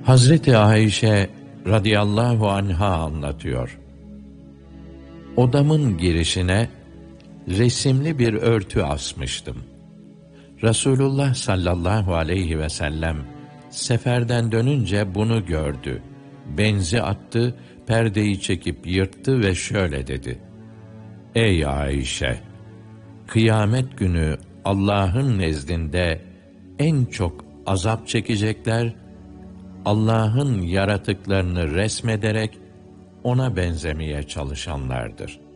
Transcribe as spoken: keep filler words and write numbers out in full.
Hazreti Ayşe radıyallahu anha anlatıyor. Odamın girişine resimli bir örtü asmıştım. Resulullah sallallahu aleyhi ve sellem seferden dönünce bunu gördü. Benzi attı, perdeyi çekip yırttı ve şöyle dedi: Ey Ayşe! Kıyamet günü Allah'ın nezdinde en çok azap çekecekler, Allah'ın yaratıklarını resmederek ona benzemeye çalışanlardır.